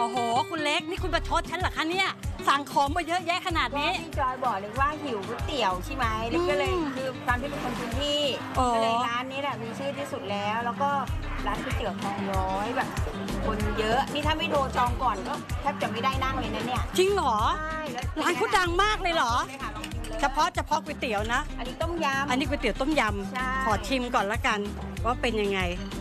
โอ้โหคุณเล็กนี่คุณประชดฉันเหรอคะเนี่ยสั่งของมาเยอะแยะขนาดนี้พี่จอยบอกเลยว่าหิวก๋วยเตี๋ยวใช่ไหมเล็กก็เลยคือตามที่เป็นคนพื้นที่ก็เลยร้านนี้แหละมีชื่อที่สุดแล้วก็ร้านก๋วยเตี๋ยวทองย้อยแบบคนเยอะนี่ถ้าไม่โทรจองก่อนก็แทบจะไม่ได้นั่งเลยนะเนี่ยจริงเหรอใช่ร้านเขาดังมากเลยเหรอเฉพาะก๋วยเตี๋ยวนะอันนี้ต้มยำอันนี้ก๋วยเตี๋ยวต้มยำขอชิมก่อนละกันว่าเป็นยังไง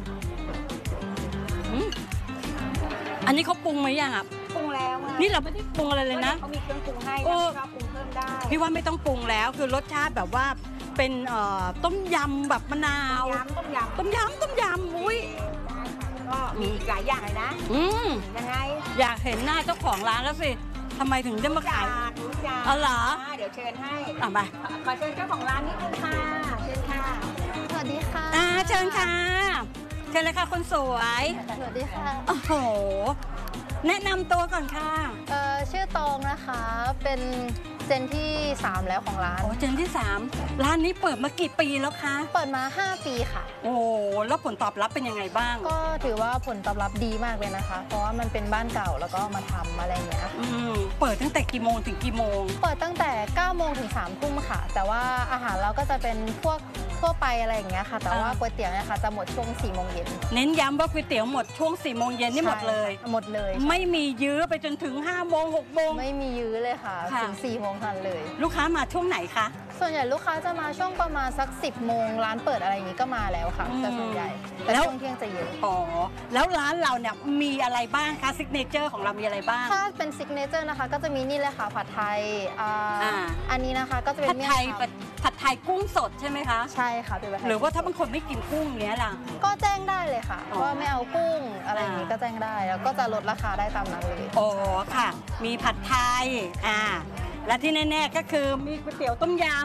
อันนี้เขาปรุงไหมยังอ่ะปรุงแล้วนี่เราไม่ได้ปรุงอะไรเลยนะเขามีเครื่องปรุงให้แล้วก็ปรุงเพิ่มได้พี่ว่าไม่ต้องปรุงแล้วคือรสชาติแบบว่าเป็นต้มยำแบบมะนาวต้มยำอุ้ยก็มีอีกหลายอย่างเลยนะยังไงอยากเห็นหน้าเจ้าของร้านแล้วสิทำไมถึงได้มาขายรู้จักอ๋อเหรอเดี๋ยวเชิญให้ไปขอเชิญเจ้าของร้านนิดนึงค่ะเชิญค่ะสวัสดีค่ะเชิญค่ะเชิญเลยค่ะคนสวยสวัสดีค่ะโอ้โหแนะนำตัวก่อนค่ะชื่อตองนะคะเป็นเจนที่3แล้วของร้านเจนที่3ร้านนี้เปิดมากี่ปีแล้วคะเปิดมา5ปีค่ะโอ้แล้วผลตอบรับเป็นยังไงบ้างก็ถือว่าผลตอบรับดีมากเลยนะคะเพราะว่ามันเป็นบ้านเก่าแล้วก็มาทำอะไรอย่างเงี้ยเปิดตั้งแต่กี่โมงถึงกี่โมงเปิดตั้งแต่9 โมงถึง3 ทุ่มค่ะแต่ว่าอาหารเราก็จะเป็นพวกทั่วไปอะไรอย่างเงี้ยค่ะแต่ว่าก๋วยเตี๋ยวเนี่ยค่ะจะหมดช่วง4 โมงเย็นเน้นย้ำว่าก๋วยเตี๋ยวหมดช่วง4 โมงเย็นนี่หมดเลยไม่มียื้อไปจนถึง5 โมง6 โมงไม่มียื้อเลยค่ะถึง4 โมงทันเลยลูกค้ามาช่วงไหนคะส่วนใหญ่ลูกค้าจะมาช่วงประมาณสัก10 โมงร้านเปิดอะไรอย่างงี้ก็มาแล้วค่ะแต่ส่วนใหญ่แต่ช่วงเที่ยงจะเยอะแล้วร้านเราเนี่ยมีอะไรบ้างคะซิกเนเจอร์ของเรามีอะไรบ้างถ้าเป็นซิกเนเจอร์นะคะก็จะมีนี่เลยค่ะผัดไทยอันนี้นะคะก็จะเป็นผัดไทยกุ้งสดใช่ไหมคะใช่ค่ะเป็นหรือว่าถ้าบางคนไม่กินกุ้งเนี้ยล่ะก็แจ้งได้เลยค่ะว่าไม่เอากุ้งอะไรอย่างนี้ก็แจ้งได้แล้วก็จะลดราคาได้ตามนั้นเลยค่ะมีผัดไทยและที่แน่ๆก็คือมีก๋วยเตี๋ยวต้มยำ